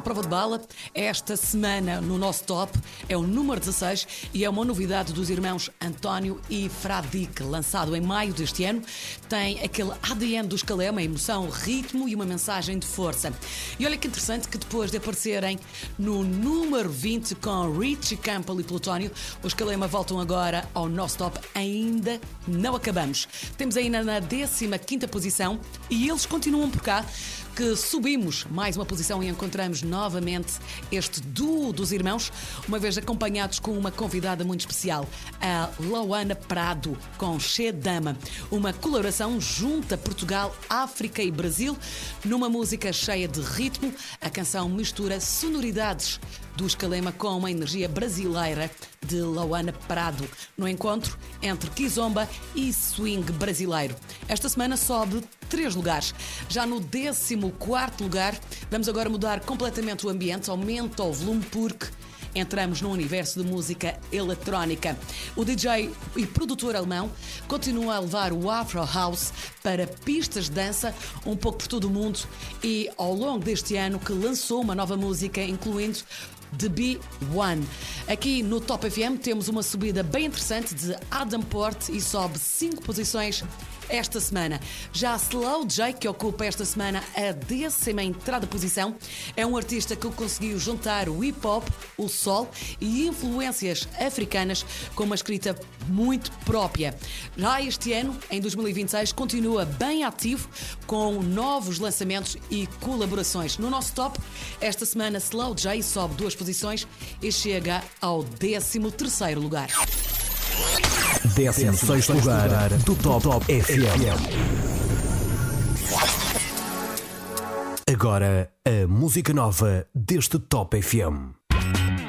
prova de bala. Esta semana no nosso top é o número 16 e é uma novidade dos irmãos António e Fradique, lançado em maio deste ano. Tem aquele ADN do Escalema, emoção, ritmo e uma mensagem de força. E olha que interessante que depois de aparecerem no número 20 com Richie Campbell e Plutónio, os Escalema voltam agora ao nosso top. Ainda não acabamos. Temos ainda na 15ª posição e eles continuam por cá, que subimos mais uma posição e encontramos novamente este duo dos irmãos, uma vez acompanhados com uma convidada muito especial, a Louana Prado, com Che Dama. Uma colaboração junta Portugal, África e Brasil, numa música cheia de ritmo. A canção mistura sonoridades do Escalema com uma energia brasileira de Louana Prado, no encontro entre kizomba e swing brasileiro. Esta semana sobe 3 lugares. Já no 14º lugar, vamos agora mudar completamente o ambiente, aumenta o volume porque entramos num universo de música eletrónica. O DJ e produtor alemão continua a levar o Afro House para pistas de dança um pouco por todo o mundo e ao longo deste ano que lançou uma nova música incluindo The B1. Aqui no Top FM temos uma subida bem interessante de Adam Port e sobe 5 posições esta semana. Já Slow J, que ocupa esta semana a 10ª posição, é um artista que conseguiu juntar o hip-hop, o soul e influências africanas com uma escrita muito própria. Já este ano, em 2026, continua bem ativo com novos lançamentos e colaborações. No nosso top, esta semana Slow J sobe 2 posições e chega ao 13º lugar. 16º lugar do Top FM. Agora, a música nova deste Top FM.